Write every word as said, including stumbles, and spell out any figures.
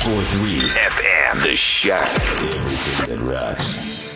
four three F M. The Shack. Everything that rocks.